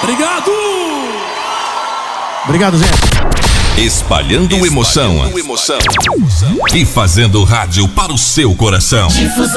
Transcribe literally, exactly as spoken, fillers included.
Obrigado! Obrigado, gente. Espalhando, Espalhando emoção. emoção e fazendo rádio para o seu coração.